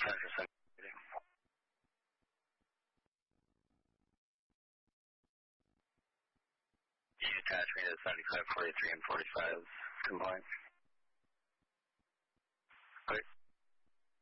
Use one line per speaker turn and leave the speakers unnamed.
Center 7. You attach me to 75, 43, and 45 combined.